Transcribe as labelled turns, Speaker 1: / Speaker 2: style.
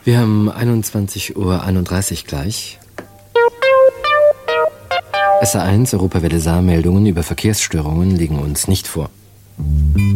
Speaker 1: Wir haben 21:31 Uhr gleich. SA1 Europawelle Saar-Meldungen über Verkehrsstörungen liegen uns nicht vor.